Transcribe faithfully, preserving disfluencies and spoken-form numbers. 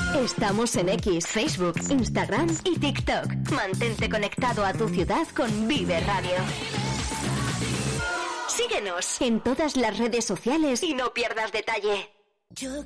Estamos en X, Facebook, Instagram y TikTok. Mantente conectado a tu ciudad con Vive Radio. Síguenos en todas las redes sociales y no pierdas detalle. Yo